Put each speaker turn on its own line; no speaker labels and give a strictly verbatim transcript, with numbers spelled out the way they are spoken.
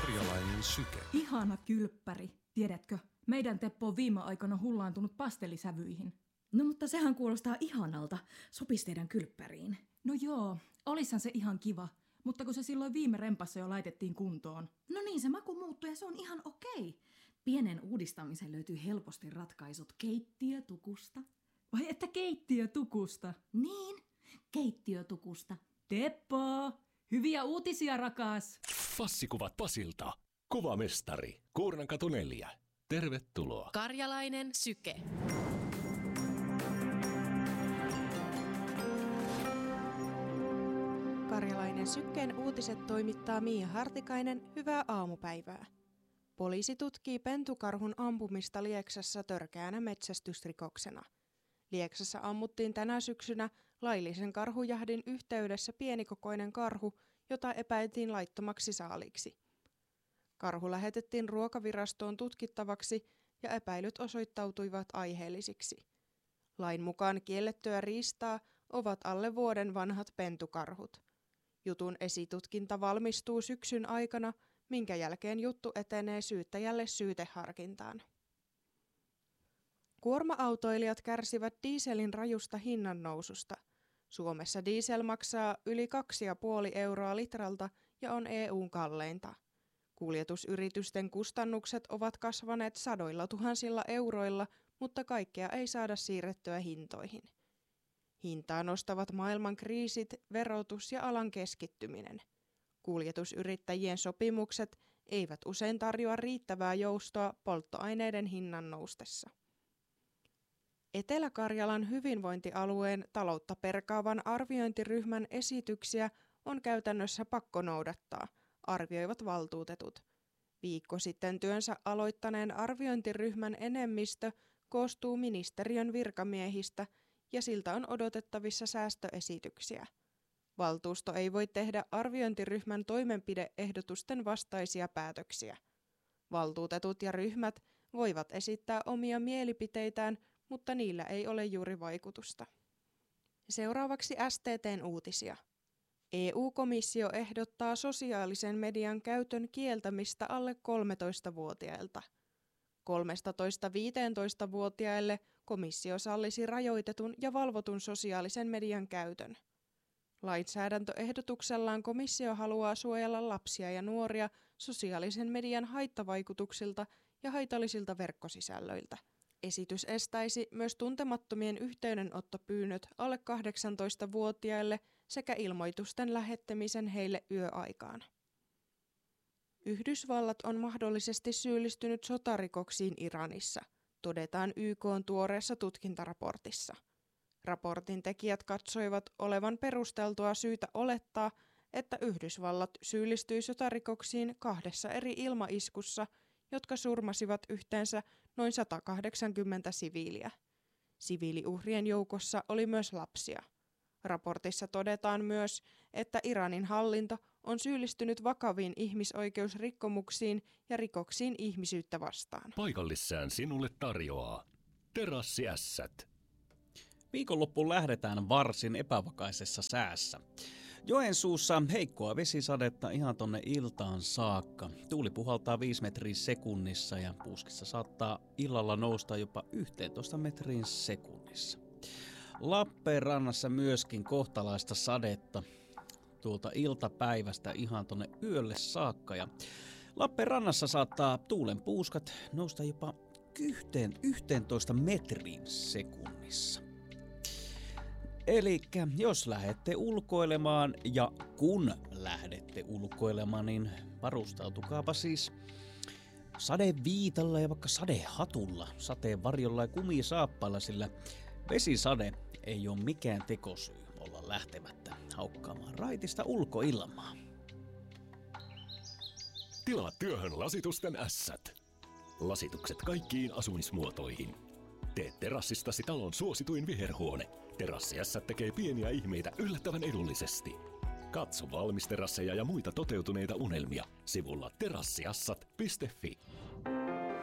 Karjalainen syke.
Ihana kylppäri. Tiedätkö, meidän Teppo on viime aikoina hullaantunut pastellisävyihin.
No mutta sehän kuulostaa ihanalta. Sopisi teidän kylppäriin.
No joo, olishan se ihan kiva. Mutta kun se silloin viime rempassa jo laitettiin kuntoon.
No niin, se maku muuttuu ja se on ihan okei. Pienen uudistamisen löytyy helposti ratkaisut keittiötukusta.
Vai että keittiötukusta?
Niin, keittiötukusta.
Teppo, hyviä uutisia rakas.
Passikuvat Pasilta. Kuvamestari. Kuurnankatu neljä. Tervetuloa.
Karjalainen syke.
Karjalainen sykkeen uutiset toimittaa Miia Hartikainen. Hyvää aamupäivää. Poliisi tutkii pentukarhun ampumista Lieksassa törkeänä metsästysrikoksena. Lieksassa ammuttiin tänä syksynä laillisen karhujahdin yhteydessä pienikokoinen karhu, jota epäiltiin laittomaksi saaliksi. Karhu lähetettiin ruokavirastoon tutkittavaksi ja epäilyt osoittautuivat aiheellisiksi. Lain mukaan kiellettyä riistaa ovat alle vuoden vanhat pentukarhut. Jutun esitutkinta valmistuu syksyn aikana, minkä jälkeen juttu etenee syyttäjälle syyteharkintaan. Kuorma-autoilijat kärsivät dieselin rajusta hinnannoususta. Suomessa diesel maksaa yli kaksi pilkku viisi euroa litralta ja on E U:n kalleinta. Kuljetusyritysten kustannukset ovat kasvaneet sadoilla tuhansilla euroilla, mutta kaikkea ei saada siirrettyä hintoihin. Hintaa nostavat maailman kriisit, verotus ja alan keskittyminen. Kuljetusyrittäjien sopimukset eivät usein tarjoa riittävää joustoa polttoaineiden hinnan noustessa. Etelä-Karjalan hyvinvointialueen taloutta perkaavan arviointiryhmän esityksiä on käytännössä pakko noudattaa, arvioivat valtuutetut. Viikko sitten työnsä aloittaneen arviointiryhmän enemmistö koostuu ministeriön virkamiehistä ja siltä on odotettavissa säästöesityksiä. Valtuusto ei voi tehdä arviointiryhmän toimenpideehdotusten vastaisia päätöksiä. Valtuutetut ja ryhmät voivat esittää omia mielipiteitään, mutta niillä ei ole juuri vaikutusta. Seuraavaksi S T T:n uutisia. E U-komissio ehdottaa sosiaalisen median käytön kieltämistä alle kolmetoistavuotiailta. kolmetoista-viisitoistavuotiaille komissio sallisi rajoitetun ja valvotun sosiaalisen median käytön. Lainsäädäntöehdotuksellaan komissio haluaa suojella lapsia ja nuoria sosiaalisen median haittavaikutuksilta ja haitallisilta verkkosisällöiltä. Esitys estäisi myös tuntemattomien yhteydenottopyynnöt alle kahdeksantoistavuotiaille sekä ilmoitusten lähettämisen heille yöaikaan. Yhdysvallat on mahdollisesti syyllistynyt sotarikoksiin Iranissa, todetaan Y K:n tuoreessa tutkintaraportissa. Raportin tekijät katsoivat olevan perusteltua syytä olettaa, että Yhdysvallat syyllistyi sotarikoksiin kahdessa eri ilmaiskussa, jotka surmasivat yhteensä noin sata kahdeksankymmentä siviiliä. Siviiliuhrien joukossa oli myös lapsia. Raportissa todetaan myös, että Iranin hallinto on syyllistynyt vakaviin ihmisoikeusrikkomuksiin ja rikoksiin ihmisyyttä vastaan.
Paikallissään sinulle tarjoaa Terassiässät.
Viikonloppuun lähdetään varsin epävakaisessa säässä. Joensuussa heikkoa vesisadetta ihan tonne iltaan saakka. Tuuli puhaltaa viisi metriä sekunnissa ja puskissa saattaa illalla nousta jopa yksitoista metriin sekunnissa. Lappeenrannassa myöskin kohtalaista sadetta tuolta iltapäivästä ihan tonne yölle saakka. Ja Lappeenrannassa saattaa tuulen puuskat nousta jopa yksitoista metriin sekunnissa. Elikkä jos lähdette ulkoilemaan ja kun lähdette ulkoilemaan, niin varustautukaapa siis sadeviitalla ja vaikka sadehatulla, sateenvarjolla ja kumisaappailla, sillä vesisade ei ole mikään tekosyy olla lähtemättä haukkaamaan raitista ulkoilmaa.
Tilaa työhön lasitusten ässät. Lasitukset kaikkiin asumismuotoihin. Tee terassistasi talon suosituin viherhuone. Terassiässät tekee pieniä ihmeitä yllättävän edullisesti. Katso valmisterasseja ja muita toteutuneita unelmia sivulla terassiassat piste fi.